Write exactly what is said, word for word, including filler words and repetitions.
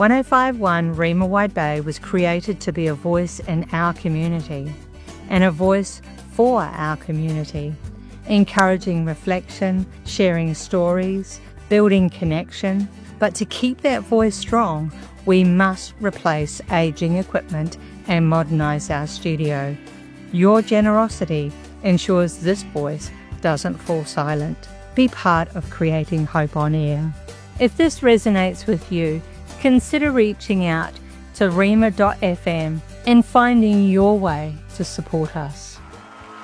one oh five point one Rima Wide Bay was created to be a voice in our community and a voice for our community, encouraging reflection, sharing stories, building connection. But to keep that voice strong, we must replace aging equipment and modernise our studio. Your generosity ensures this voice doesn't fall silent. Be part of creating hope on air. If this resonates with you, consider reaching out to rima dot f m and finding your way to support us.